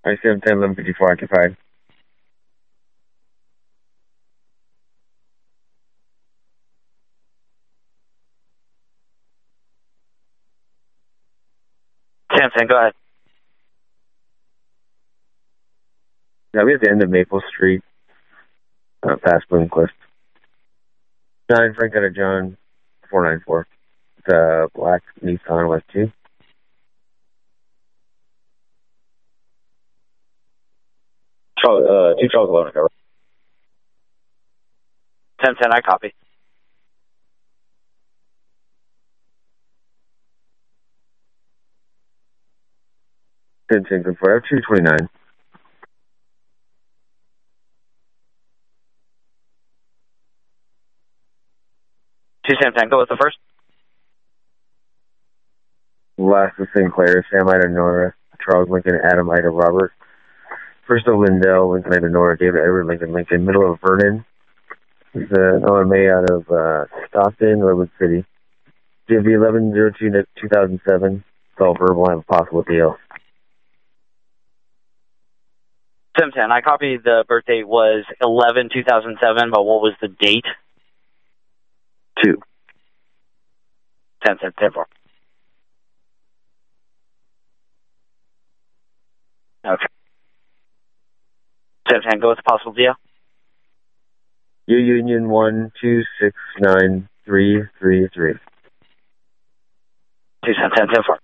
I-710, 1154 occupied. Sam, go ahead. Yeah, we at the end of Maple Street, past Bloomquist. 9 Frank out of John, 494. The black Nissan West 2. Charles, 2 Charles 11, cover. 10-10, I copy. Good for F229. 2-10, go with the first. Last of Sinclair, Sam Ida Nora, Charles Lincoln, Adam Ida Robert. First of Lindell, Lincoln Ida Nora, David Edward Lincoln, middle of Vernon. He's an OMA out of Stockton, Redwood City. DMV 1102-2007. It's all verbal. I have a possible deal. 10-10, I copy. The birthday was 11/2007, but what was the date? 2. 10-10, 10-4. Okay. 10-10, go with the possible deal. U Union 1269333. 2-10, 10-4.